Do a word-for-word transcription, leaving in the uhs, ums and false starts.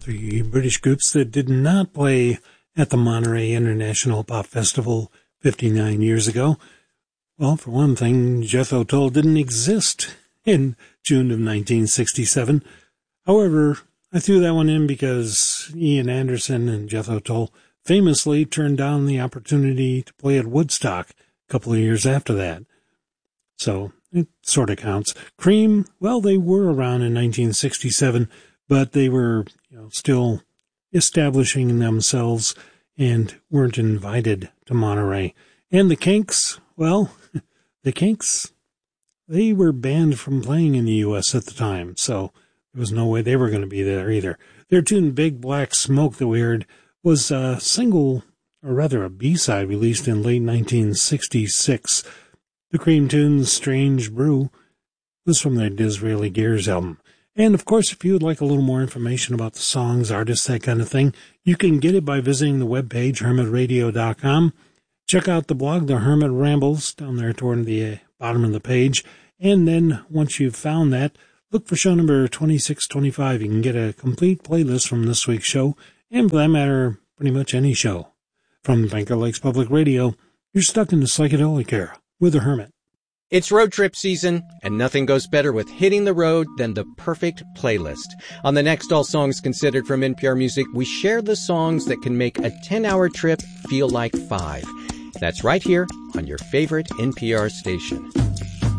three British groups that did not play at the Monterey International Pop Festival fifty-nine years ago. Well, for one thing, Jethro Tull didn't exist in June of nineteen sixty-seven. However, I threw that one in because Ian Anderson and Jethro Tull famously turned down the opportunity to play at Woodstock a couple of years after that. So it sort of counts. Cream, well, they were around in nineteen sixty-seven, but they were, you know, still establishing themselves and weren't invited to Monterey. And the Kinks, well, the Kinks, they were banned from playing in the U S at the time, so there was no way they were going to be there either. Their tune Big Black Smoke that we heard was a single, or rather a B-side, released in late nineteen sixty-six. The Cream tune's Strange Brew was from their Disraeli Gears album. And, of course, if you would like a little more information about the songs, artists, that kind of thing, you can get it by visiting the webpage, hermit radio dot com. Check out the blog, The Hermit Rambles, down there toward the bottom of the page. And then, once you've found that, look for show number twenty-six twenty-five. You can get a complete playlist from this week's show, and for that matter, pretty much any show. From Finger Lakes Public Radio, you're stuck in the psychedelic era with The Hermit. It's road trip season, and nothing goes better with hitting the road than the perfect playlist. On the next All Songs Considered from N P R Music, we share the songs that can make a ten-hour trip feel like five. That's right here on your favorite N P R station.